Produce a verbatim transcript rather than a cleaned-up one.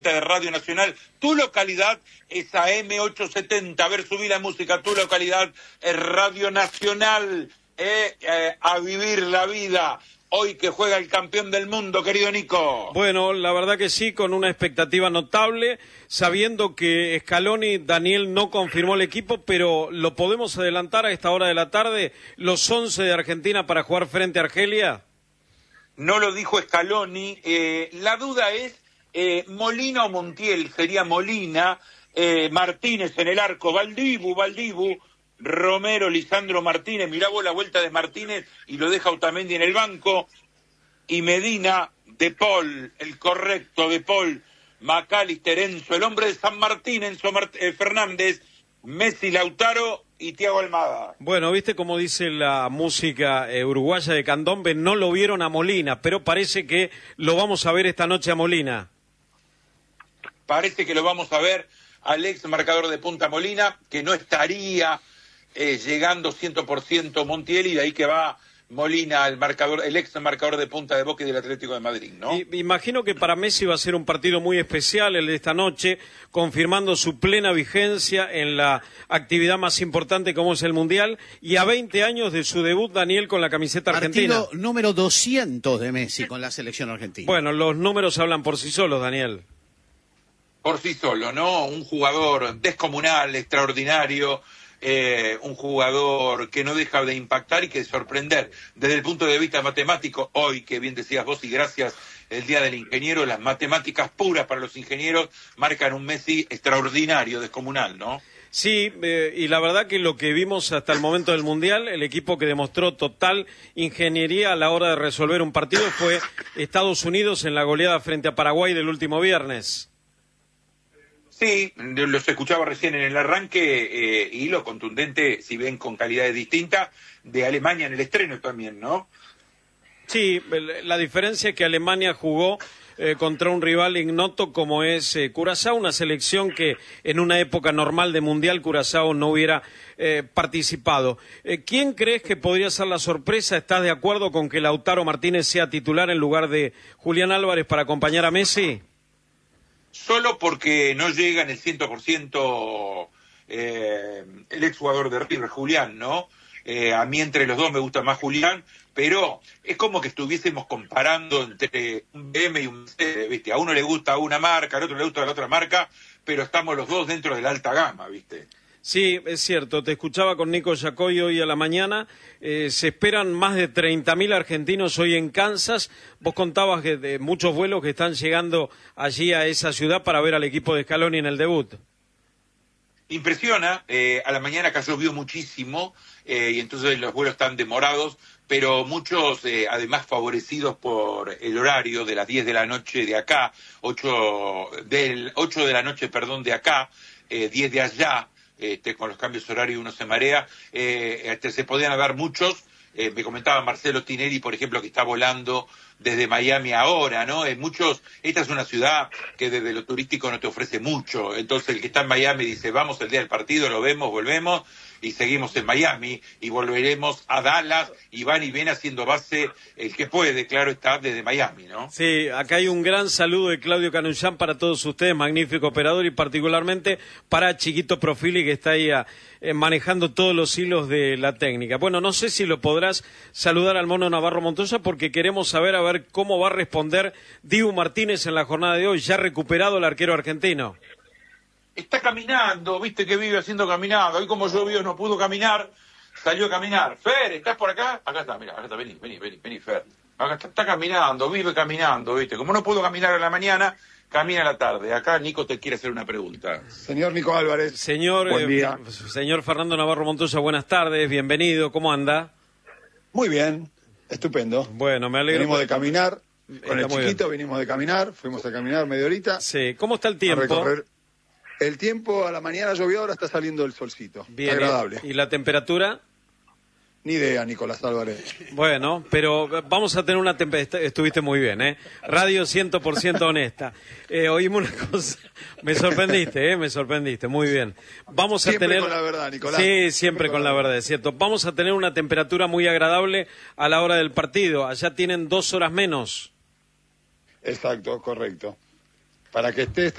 de Radio Nacional. Tu localidad es A M ochocientos setenta. A ver, subí la música. Tu localidad es Radio Nacional. Eh, eh, a vivir la vida. Hoy que juega el campeón del mundo, querido Nico. Bueno, la verdad que sí, con una expectativa notable, sabiendo que Scaloni, Daniel, no confirmó el equipo, pero lo podemos adelantar a esta hora de la tarde, los once de Argentina para jugar frente a Argelia. No lo dijo Scaloni. Eh, la duda es eh, Molina o Montiel. Sería Molina, eh, Martínez en el arco, Valdibu, Valdibu, Romero, Lisandro Martínez. Mirá vos la vuelta de Martínez y lo deja Otamendi en el banco. Y Medina, De Paul, el correcto De Paul, McAllister, Enzo, el hombre de San Martín, Enzo Mart- eh, Fernández, Messi, Lautaro y Thiago Almada. Bueno, viste como dice la música eh, uruguaya de Candombe, no lo vieron a Molina, pero parece que lo vamos a ver esta noche a Molina. Parece que lo vamos a ver al ex marcador de punta Molina, que no estaría eh, llegando cien por ciento Montiel, y de ahí que va Molina, el marcador, el ex marcador de punta de Boca y del Atlético de Madrid, ¿no? Y, imagino que para Messi va a ser un partido muy especial el de esta noche, confirmando su plena vigencia en la actividad más importante como es el Mundial, y a veinte años de su debut, Daniel, con la camiseta argentina. Partido número doscientos de Messi con la selección argentina. Bueno, los números hablan por sí solos, Daniel. Por sí solo, ¿no? Un jugador descomunal, extraordinario, eh, un jugador que no deja de impactar y que de sorprender. Desde el punto de vista matemático, hoy, que bien decías vos, y gracias el Día del Ingeniero, las matemáticas puras para los ingenieros marcan un Messi extraordinario, descomunal, ¿no? Sí, eh, y la verdad que lo que vimos hasta el momento del Mundial, el equipo que demostró total ingeniería a la hora de resolver un partido fue Estados Unidos en la goleada frente a Paraguay del último viernes. Sí, los escuchaba recién en el arranque, eh, y lo contundente, si ven con calidades distintas, de Alemania en el estreno también, ¿no? Sí, la diferencia es que Alemania jugó eh, contra un rival ignoto como es eh, Curazao, una selección que en una época normal de Mundial Curazao no hubiera eh, participado. Eh, ¿Quién crees que podría ser la sorpresa? ¿Estás de acuerdo con que Lautaro Martínez sea titular en lugar de Julián Álvarez para acompañar a Messi? Solo porque no llega en el cien por ciento eh, el exjugador de River, Julián, ¿no? Eh, a mí entre los dos me gusta más Julián, pero es como que estuviésemos comparando entre un B M y un Mercedes, ¿viste? A uno le gusta una marca, al otro le gusta la otra marca, pero estamos los dos dentro de la alta gama, ¿viste? Sí, es cierto, te escuchaba con Nico Yacoy hoy a la mañana, eh, se esperan más de treinta mil argentinos hoy en Kansas, vos contabas que de muchos vuelos que están llegando allí a esa ciudad para ver al equipo de Scaloni en el debut. Impresiona, eh, a la mañana acá llovió muchísimo, eh, y entonces los vuelos están demorados, pero muchos eh, además favorecidos por el horario de las diez de la noche de acá, ocho, del, ocho de la noche, perdón, de acá, eh, diez de allá. Este, con los cambios horarios uno se marea, eh, este, se podían dar muchos, eh, me comentaba Marcelo Tinelli, por ejemplo, que está volando desde Miami ahora, ¿no? En muchos, esta es una ciudad que desde lo turístico no te ofrece mucho, entonces el que está en Miami dice, vamos el día del partido, lo vemos, volvemos, y seguimos en Miami, y volveremos a Dallas, y van y ven haciendo base el que puede, claro está, desde Miami, ¿no? Sí, acá hay un gran saludo de Claudio Canullán para todos ustedes, magnífico operador, y particularmente para Chiquito Profili, que está ahí a, eh, manejando todos los hilos de la técnica. Bueno, no sé si lo podrás saludar al Mono Navarro Montoya, porque queremos saber a ver cómo va a responder Dibu Martínez en la jornada de hoy, ya recuperado el arquero argentino. Está caminando, viste que vive haciendo caminado. Hoy como llovió no pudo caminar, salió a caminar. Fer, ¿estás por acá? Acá está, mira, acá está, vení, vení, vení, vení, Fer. Acá está, está caminando, vive caminando, viste. Como no pudo caminar a la mañana, camina a la tarde. Acá Nico te quiere hacer una pregunta. Señor Nico Álvarez. Señor, buen día. Eh, señor Fernando Navarro Montoya, buenas tardes, bienvenido, ¿cómo anda? Muy bien, estupendo. Bueno, me alegro. Venimos de caminar, con Está el chiquito vinimos de caminar, fuimos a caminar media horita. Sí, ¿cómo está el tiempo? A recorrer. El tiempo a la mañana llovió, ahora está saliendo el solcito. Bien, está agradable. ¿Y la temperatura? Ni idea, Nicolás Álvarez. Bueno, pero vamos a tener una temperatura. Estuviste muy bien, ¿eh? Radio cien por ciento honesta. Eh, oímos una cosa. Me sorprendiste, ¿eh? Me sorprendiste. Muy bien. Vamos a siempre tener. con la verdad, Nicolás. Sí, siempre, siempre con la verdad, es cierto. Vamos a tener una temperatura muy agradable a la hora del partido. Allá tienen dos horas menos. Exacto, correcto. para que estés